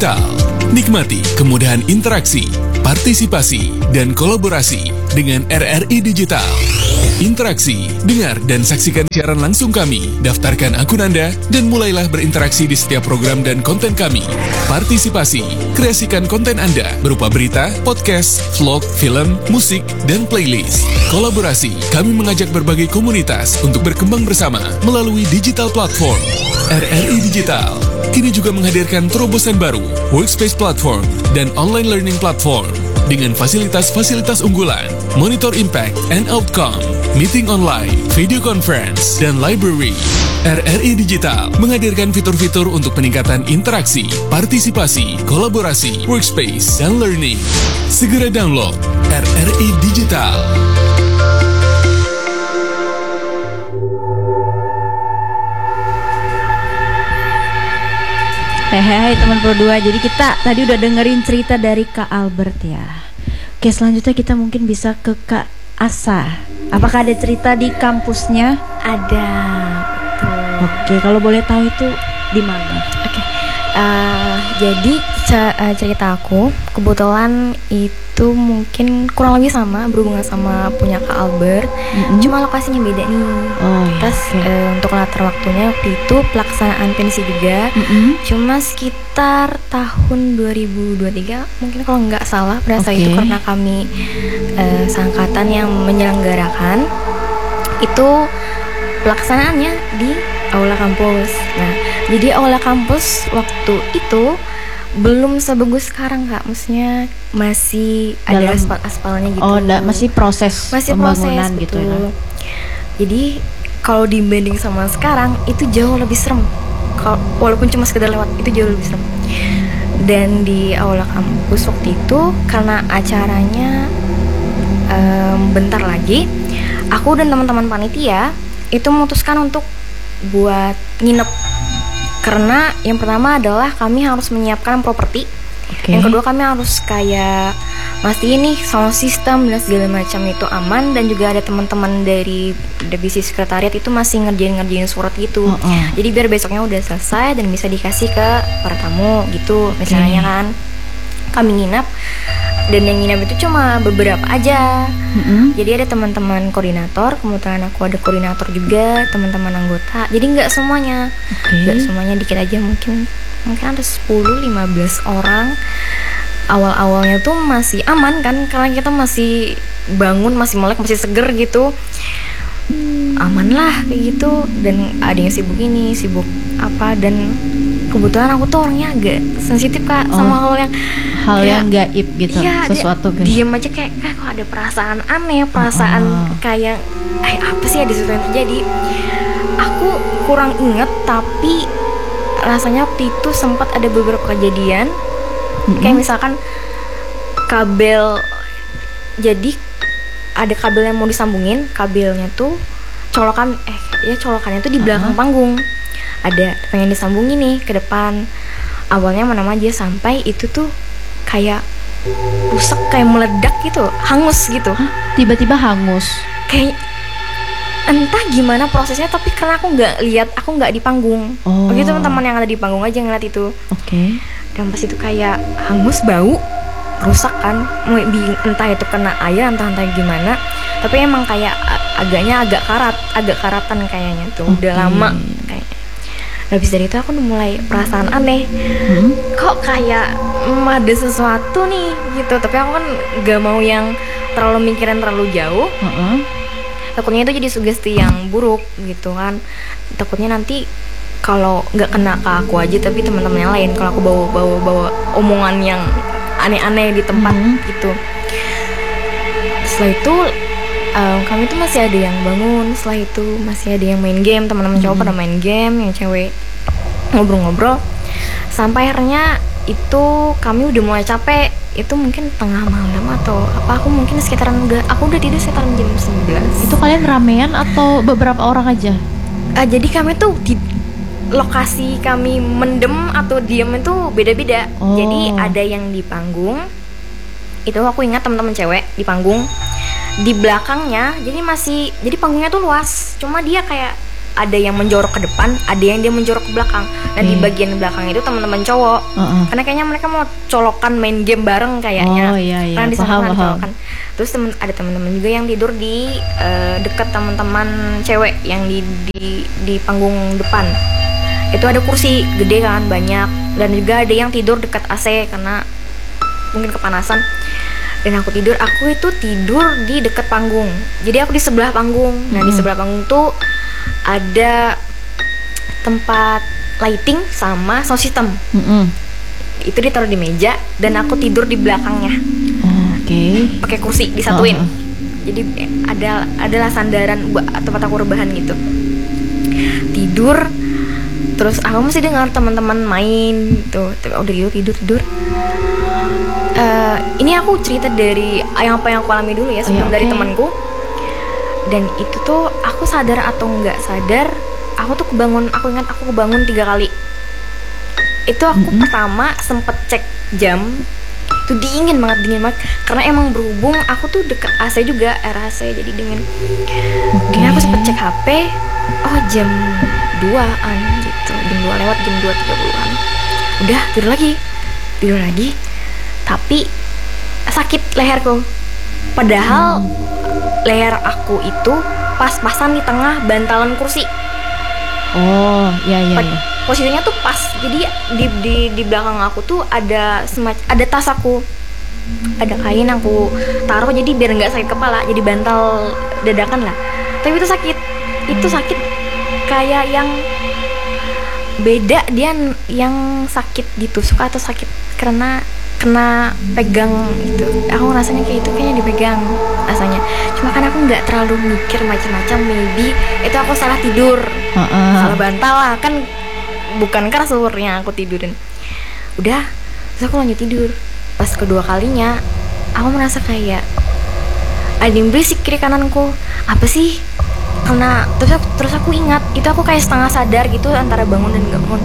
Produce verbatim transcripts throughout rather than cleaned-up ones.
Digital. Nikmati kemudahan interaksi, partisipasi, dan kolaborasi dengan R R I Digital. Interaksi, dengar dan saksikan siaran langsung kami, daftarkan akun Anda, dan mulailah berinteraksi di setiap program dan konten kami. Partisipasi, kreasikan konten Anda berupa berita, podcast, vlog, film, musik, dan playlist. Kolaborasi, kami mengajak berbagai komunitas untuk berkembang bersama melalui digital platform. R R I Digital kini juga menghadirkan terobosan baru, workspace platform, dan online learning platform dengan fasilitas-fasilitas unggulan, monitor impact and outcome, meeting online, video conference, dan library. R R I Digital menghadirkan fitur-fitur untuk peningkatan interaksi, partisipasi, kolaborasi, workspace, dan learning. Segera download R R I Digital. Hai hai teman Pro dua, jadi kita tadi udah dengerin cerita dari Kak Albert ya. Oke, selanjutnya kita mungkin bisa ke Kak Asa. Apakah ada cerita di kampusnya? Ada, betul. Oke, kalau boleh tahu itu di mana? Oke, uh, jadi c- uh, cerita aku kebetulan itu mungkin kurang lebih sama, berhubungan sama punya Kak Albert. Mm-hmm. Cuma lokasinya beda nih. Oh, Terus okay. uh, untuk latar waktunya waktu itu pelaksanaan pensi juga. Mm-hmm. Cuma sekitar tahun dua ribu dua puluh tiga mungkin kalau nggak salah pada saat Okay. itu, karena kami uh, seangkatan yang menyelenggarakan itu pelaksanaannya di aula kampus. Nah, jadi aula kampus waktu itu belum sebagus sekarang Kak, maksudnya masih Dalam, ada aspal-aspalnya gitu. Oh, da, masih proses masih pembangunan proses, gitu betul. ya. Jadi kalau dibanding sama sekarang itu jauh lebih serem. Kalo, walaupun cuma sekedar lewat itu jauh lebih serem. Dan di aula kampus waktu itu karena acaranya um, bentar lagi, aku dan teman-teman panitia itu memutuskan untuk buat nginep. Karena yang pertama adalah kami harus menyiapkan properti. Okay. Yang kedua kami harus kayak mastiin nih sound system dan segala macam itu aman, dan juga ada teman-teman dari divisi sekretariat itu masih ngerjain-ngerjain surat gitu. Oh, oh. Jadi biar besoknya udah selesai dan bisa dikasih ke para tamu gitu. Okay. Misalnya kan kami nginap, dan yang nginap itu cuma beberapa aja. Mm-hmm. Jadi ada teman-teman koordinator, kebetulan aku ada koordinator juga, teman-teman anggota. Jadi nggak semuanya, okay. nggak semuanya, dikit aja, mungkin mungkin ada sepuluh lima belas orang. Awal-awalnya tuh masih aman kan, karena kita masih bangun, masih melek, masih seger gitu. Aman lah kayak gitu. Dan ada yang sibuk ini, sibuk apa, dan kebetulan aku tuh orangnya agak sensitif Kak, oh, sama hal yang hal kayak, yang gaib gitu, ya, sesuatu gitu. Diem aja kayak, kayak kok ada perasaan aneh, perasaan oh. kayak eh apa sih ada sesuatu yang terjadi. Aku kurang inget, tapi rasanya waktu itu sempat ada beberapa kejadian. Mm-hmm. Kayak misalkan kabel, jadi ada kabel yang mau disambungin, kabelnya tuh colokan eh ya colokannya tuh di belakang uh-huh. panggung. Ada pengen disambungin nih ke depan. Awalnya mana aja, sampai itu tuh kayak rusak, kayak meledak gitu, hangus gitu. Hah? Tiba-tiba hangus. Kayak entah gimana prosesnya, tapi karena aku nggak lihat, aku nggak di panggung. Oh. Oke, teman-teman yang ada di panggung aja ngeliat itu. Oke. Okay. Dan pas itu kayak hangus, bau, rusak kan. Entah itu kena air, entah entah gimana. Tapi emang kayak agaknya agak karat, agak karatan kayaknya tuh. Okay. Udah lama kayaknya. Habis dari itu aku udah mulai perasaan aneh. Hmm? Kok kayak mm, ada sesuatu nih gitu. Tapi aku kan gak mau yang terlalu mikirin terlalu jauh. Uh-uh. Takutnya itu jadi sugesti yang buruk gitu kan. Takutnya nanti kalau gak kena ke aku aja, tapi teman-teman yang lain, kalau aku bawa-bawa bawa omongan yang aneh-aneh di tempat hmm. gitu. Setelah itu um, kami tuh masih ada yang bangun. Setelah itu masih ada yang main game. Teman-teman cowok hmm. pada main game, yang cewek ngobrol-ngobrol. Sampai akhirnya itu kami udah mulai capek. Itu mungkin tengah malam atau apa, aku mungkin sekitaran udah aku udah tidur sekitaran jam sembilan. Itu kalian ramean atau beberapa orang aja? Uh, jadi kami tuh di lokasi kami mendem atau diem itu beda-beda. Oh. Jadi ada yang di panggung. Itu aku ingat teman-teman cewek di panggung. Di belakangnya, jadi masih, jadi panggungnya tuh luas. Cuma dia kayak ada yang menjorok ke depan, ada yang dia menjorok ke belakang. Nah okay. di bagian belakang itu teman-teman cowok, uh-uh. karena kayaknya mereka mau colokan main game bareng kayaknya. Oh iya iya. Kan di paham, sana paham. colokan. Terus temen, ada teman-teman juga yang tidur di uh, dekat teman-teman cewek yang di, di di panggung depan. Itu ada kursi gede kan banyak, dan juga ada yang tidur dekat A C karena mungkin kepanasan. Dan aku tidur, aku itu tidur di dekat panggung. Jadi aku di sebelah panggung. Nah, mm. di sebelah panggung tuh ada tempat lighting sama sound system. Mm-hmm. Itu ditaruh di meja dan aku tidur di belakangnya. Oh, Oke. Okay. Pakai kursi disatuin. Uh-huh. Jadi ada adalah sandaran buat tempat aku rebahan gitu. Tidur. Terus aku masih dengar teman-teman main tuh. Udah tidur tidur tidur. Uh, ini aku cerita dari yang apa yang aku alami dulu ya sebelum oh, ya, okay. dari temanku. Dan itu tuh aku sadar atau nggak sadar, aku tuh kebangun, aku ingat aku kebangun tiga kali. Itu aku mm-hmm. pertama sempet cek jam, itu dingin banget dingin banget karena emang berhubung aku tuh deket A C juga, air A C jadi dingin. Okay. Jadi aku sempet cek H P, oh jam duaan gitu, jam dua lewat jam dua tiga puluhan. Udah tidur lagi, tidur lagi. Tapi sakit leherku. Padahal hmm. leher aku itu pas-pasan di tengah bantalan kursi. Oh, iya iya iya. Posisinya tuh pas. Jadi di di di belakang aku tuh ada semacam ada tas aku. Ada kain aku taruh jadi biar enggak sakit kepala, jadi bantal dadakan lah. Tapi itu sakit. Itu sakit kayak yang beda, dia yang sakit ditusuk atau sakit karena kena pegang itu. Aku rasanya kayak itu kayaknya dipegang rasanya. Cuma kan aku nggak terlalu mikir macam-macam, maybe itu aku salah tidur, uh-uh. salah bantal lah kan, bukan kasur yang aku tidurin. Udah, terus aku lanjut tidur. Pas kedua kalinya, aku merasa kayak ada yang berisik kiri kananku. Apa sih? Karena terus aku, terus aku ingat itu aku kayak setengah sadar gitu antara bangun dan nggak bangun.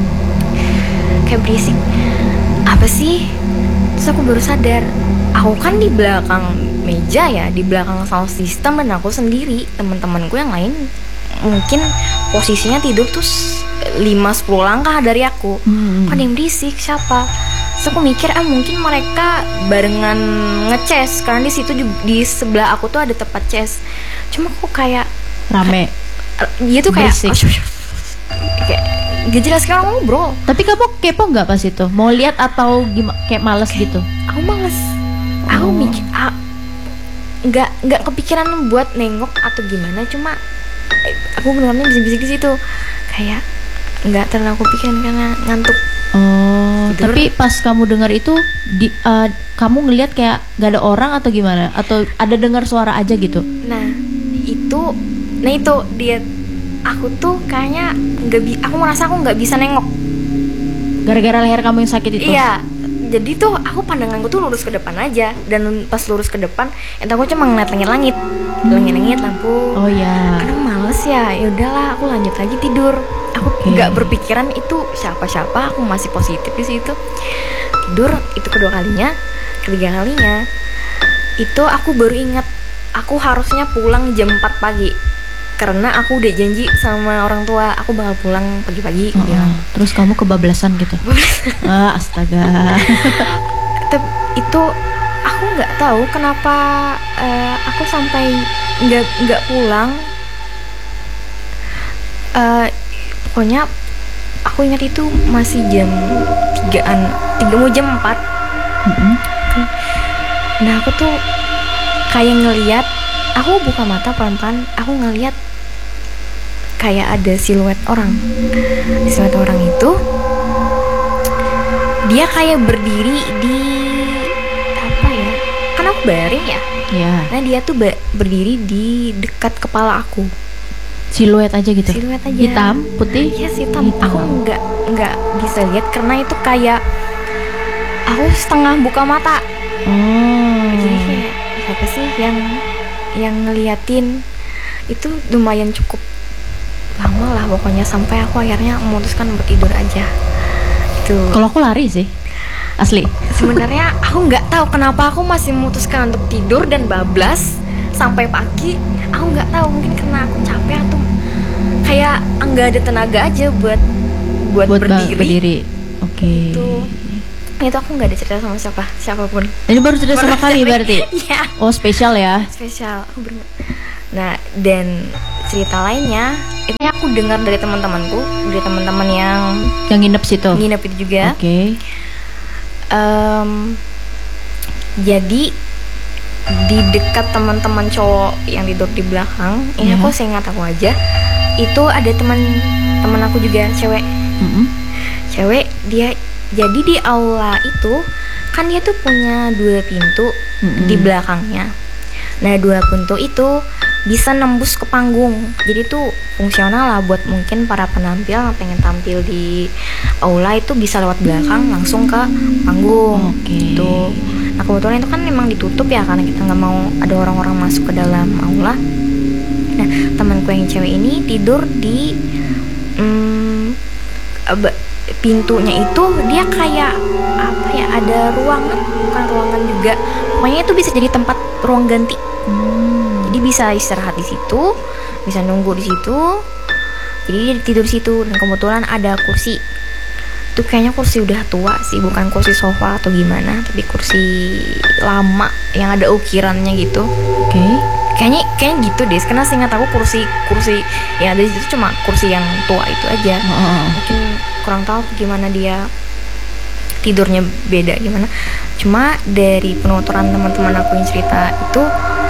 Kayak berisik. Apa sih? Terus aku baru sadar, aku kan di belakang meja ya, di belakang sound system, dan aku sendiri. Teman-temanku yang lain mungkin posisinya tidur tuh lima sepuluh langkah dari aku. hmm. Kan yang berisik siapa? Terus aku mikir, ah mungkin mereka barengan nge-chess, karena di situ di sebelah aku tuh ada tempat chess. Cuma kok kayak rame. Dia tuh kayak oh, kayak gak jelas sekarang ngobrol. Tapi kamu kepo nggak pas itu? Mau lihat atau gimana? Kayak males gitu? Aku males. Oh. Aku mikir, ah, nggak nggak kepikiran buat nengok atau gimana. Cuma eh, aku benar-benar bisik-bisik di situ. Kayak nggak terlalu kepikiran karena ngantuk. Oh. Tidur. Tapi pas kamu dengar itu, di, uh, kamu ngelihat kayak nggak ada orang atau gimana? Atau ada dengar suara aja gitu? Nah itu, nah itu dia. Aku tuh kayaknya nggak bi, aku merasa aku nggak bisa nengok gara-gara leher kamu yang sakit itu. Iya, jadi tuh aku pandanganku tuh lurus ke depan aja, dan pas lurus ke depan, entah aku cuma ngeliat langit-langit, hmm. langit-langit lampu. Oh ya. Karena males ya, ya udahlah aku lanjut lagi tidur. Aku nggak okay. berpikiran itu siapa-siapa, aku masih positif di situ. Tidur itu kedua kalinya, ketiga kalinya, itu aku baru ingat aku harusnya pulang jam empat pagi. Karena aku udah janji sama orang tua aku bakal pulang pagi-pagi. uh-uh. ya. Terus kamu kebablasan gitu? ah, astaga. Tapi itu aku nggak tahu kenapa uh, aku sampai nggak nggak pulang. Uh, pokoknya aku ingat itu masih jam tigaan, tiga mau jam empat. uh-uh. Nah aku tuh kayak ngelihat, aku buka mata pelan-pelan, aku ngelihat kayak ada siluet orang. Siluet orang itu dia kayak berdiri di apa ya? Kan aku baring ya. Iya. Nah dia tuh ba- berdiri di dekat kepala aku. Siluet aja gitu. Siluet aja. Hitam, putih. Iya hitam. hitam. Aku nggak nggak bisa lihat karena itu kayak aku setengah buka mata. Oh. Jadi kayak siapa sih yang yang ngeliatin? Itu lumayan cukup lama lah pokoknya, sampai aku akhirnya memutuskan buat tidur aja. Itu. Kalau aku lari sih, asli. Sebenarnya aku nggak tahu kenapa aku masih memutuskan untuk tidur dan bablas sampai pagi. Aku nggak tahu, mungkin karena aku capek atau kayak nggak ada tenaga aja buat buat, Buat ba- berdiri. berdiri. Oke. Itu itu aku nggak ada cerita sama siapa siapapun. Ini baru cerita sama kali berarti. Iya. Oh, spesial ya. Spesial. Aku bener. Nah, dan cerita lainnya itu aku dengar dari teman-temanku, dari teman-teman yang Yang nginep situ. nginep itu juga. Oke. Em, jadi di dekat teman-teman cowok yang tidur di belakang, ini Ya. aku seingat aku aja, itu ada teman teman aku juga cewek. Mm-mm. Cewek dia jadi di aula itu kan dia tuh punya dua pintu Mm-mm. di belakangnya. Nah, dua pintu itu bisa nembus ke panggung. Jadi tuh fungsional lah buat mungkin para penampil yang pengen tampil di aula itu bisa lewat belakang langsung ke panggung. Oke. Gitu. Nah, kebetulan itu kan memang ditutup ya karena kita nggak mau ada orang-orang masuk ke dalam aula. Nah, temanku yang cewek ini tidur di hmm, ab- pintunya itu dia kayak apa ya, ada ruangan, bukan ruangan juga, pokoknya itu bisa jadi tempat ruang ganti. Hmm. Jadi bisa istirahat di situ, bisa nunggu di situ. Jadi dia tidur di situ dan kebetulan ada kursi. Itu kayaknya kursi udah tua sih, bukan kursi sofa atau gimana, tapi kursi lama yang ada ukirannya gitu. Oke. Kayaknya kayaknya gitu deh. Karena seingat aku kursi kursi yang ada di situ cuma kursi yang tua itu aja. Oh. Mungkin kurang tahu gimana dia tidurnya beda gimana. Cuma dari penuturan teman-teman aku yang cerita itu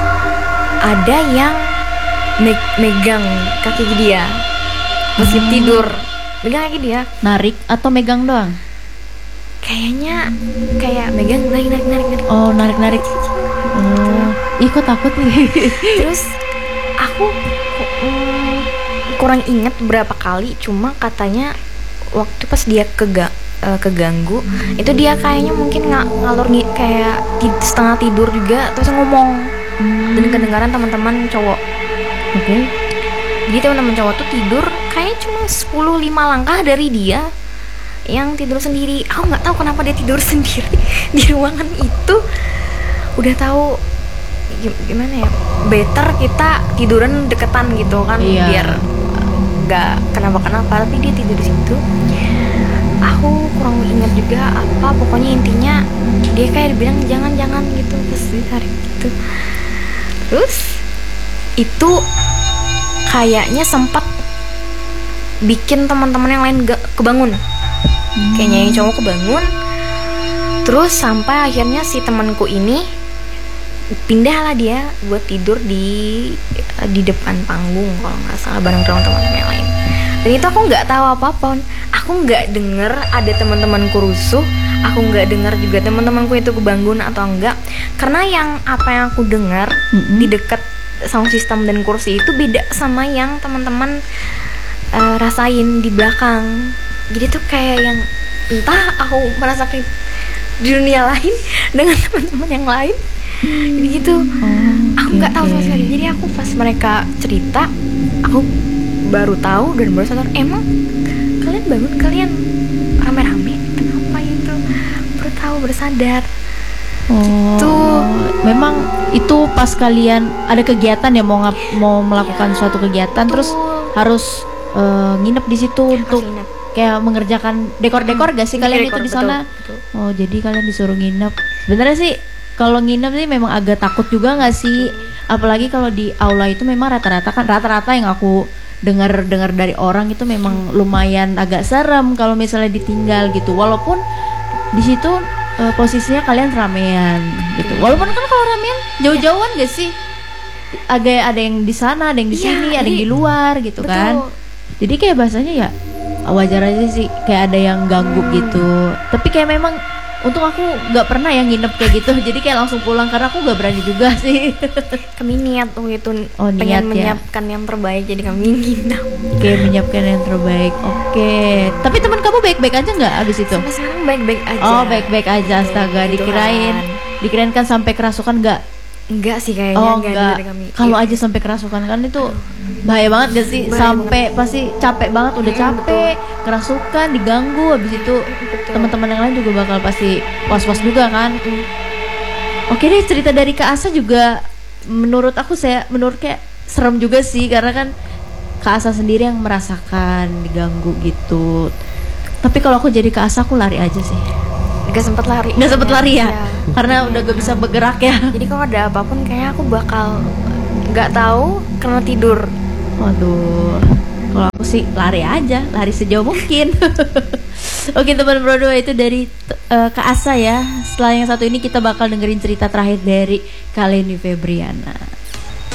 ada yang me- megang kaki dia meski Hmm. tidur, megang kaki dia. Narik atau megang doang? Kayaknya kayak megang narik narik narik narik. Oh, narik-narik. Oh. Ih, kok takut nih. Terus aku mm, kurang inget berapa kali, cuma katanya waktu pas dia kega, eh, keganggu itu dia kayaknya mungkin ng- ngalor nih kayak ti- setengah tidur juga terus ngomong. Hmm. Dan kedengaran teman-teman cowok. Oke. Jadi teman-teman cowok tuh tidur kayak cuma sepuluh lima langkah dari dia yang tidur sendiri. Aku nggak tahu kenapa dia tidur sendiri di ruangan itu. Udah tahu gim- gimana ya, better kita tiduran deketan gitu kan, Iya. biar nggak kenapa-kenapa, tapi dia tidur di situ. Aku kurang ingat juga apa, pokoknya intinya dia kayak bilang jangan-jangan gitu, terus ditarik gitu. Terus itu kayaknya sempat bikin teman-teman yang lain gak kebangun. Hmm. Kayaknya yang cowok kebangun. Terus sampai akhirnya si temanku ini pindahlah dia buat tidur di di depan panggung kalau nggak salah bareng teman-teman yang lain. Dan itu aku nggak tahu apa-apa. Aku nggak denger ada teman-temanku rusuh. Aku nggak dengar juga teman-temanku itu kebangun atau enggak. Karena yang apa yang aku dengar Mm-mm. di dekat sound system dan kursi itu beda sama yang teman-teman eh, rasain di belakang. Jadi tuh kayak yang entah aku merasakan di dunia lain dengan teman-teman yang lain. Jadi gitu. Oh, Aku nggak tahu sama sekali. Jadi aku pas mereka cerita, aku baru tahu dan baru sadar, emang kalian bangun, kalian rame-rame, kenapa itu? Baru tahu, baru sadar. Oh, Tuh. memang itu pas kalian ada kegiatan ya, mau ngap, mau melakukan Iya, suatu kegiatan betul. terus harus eh, nginep di situ untuk nginep. kayak mengerjakan dekor-dekor gak sih Hmm, kalian dekor, itu di betul, sana? betul. Oh, jadi kalian disuruh nginep. Sebenarnya sih kalau nginep sih memang agak takut juga nggak sih? Apalagi kalau di aula itu memang rata-rata kan rata-rata yang aku dengar-dengar dari orang itu memang lumayan agak serem kalau misalnya ditinggal gitu. Walaupun di situ eh, posisinya kalian ramean gitu. Walaupun kan kalau ramean jauh-jauhan gak sih? Agak ada yang di sana, ada yang di Iya, sini, ada yang jadi- di luar gitu betul. kan. Jadi kayak bahasanya ya wajar aja sih kayak ada yang ganggu gitu. Tapi kayak memang untung aku nggak pernah yang nginep kayak gitu. Jadi kayak langsung pulang karena aku nggak berani juga sih. Kami niat waktu itu Oh, niat pengen ya. menyiapkan yang terbaik, jadi kami nginep. Kayak menyiapkan yang terbaik. Oke. Tapi teman kamu baik-baik aja nggak abis itu? Sampai sekarang baik-baik aja. Oh, baik-baik aja. Astaga, Puji dikirain Tuhan. dikirain kan sampai kerasukan nggak? Enggak sih kayaknya, Oh, enggak, enggak. dari kami. Kalau Iya. aja sampai kerasukan kan itu bahaya banget gak sih? Bahaya Sampai pasti capek banget, udah Hmm, capek, kerasukan, diganggu, habis itu Betul. teman-teman yang lain juga bakal pasti was-was juga kan. Oke deh, cerita dari Kak Asa juga menurut aku saya menurut kayak serem juga sih karena kan Kak Asa sendiri yang merasakan diganggu gitu. Tapi kalau aku jadi Kak Asa, aku lari aja sih. Gak sempet lari. Gak sempet lari ya, ya. Karena udah gak bisa bergerak ya. Jadi kalau ada apapun kayaknya aku bakal nggak tahu karena tidur. Waduh, kalau aku sih lari aja, lari sejauh mungkin. Oke teman berdua, itu dari uh, Kak Asa ya. Setelah yang satu ini kita bakal dengerin cerita terakhir dari Kak Leni Febriana.